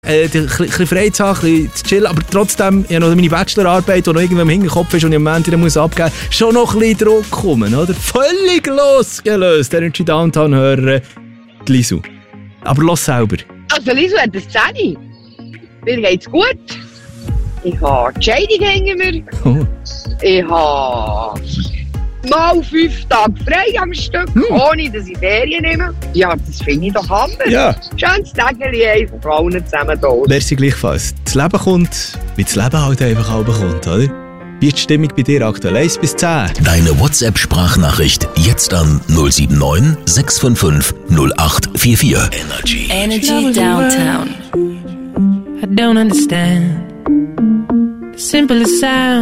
ein bisschen frei zu haben, ein bisschen zu chillen, aber trotzdem, ich habe noch meine Bachelorarbeit, die noch irgendwie im Hinterkopf ist und ich im Moment wieder abgeben muss, schon noch ein bisschen Druck kommen, oder? Völlig losgelöst, Energy Downtown-Hörer, die Lisu. Aber los selber. Also Lisu hat eine 10. Mir geht's gut. Ich habe die Scheidung hinter mir. Oh. Ich habe mal 5 Tage frei am Stück, ohne dass ich Ferien nehme. Ja, das finde ich doch anders. Ja. Schönes Tägeli einfach allen zusammen da. Merci gleichfalls. Das Leben kommt, wie das Leben halt einfach auch kommt, oder? Wie ist die Stimmung bei dir aktuell? 1 bis 10? Deine WhatsApp-Sprachnachricht jetzt an 079 655 0844. Energy Downtown. I don't understand the simplest sound.